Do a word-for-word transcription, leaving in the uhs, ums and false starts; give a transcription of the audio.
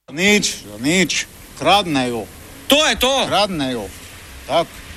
Nič, nič, kradnejo. To je to. Kradnejo. Tak.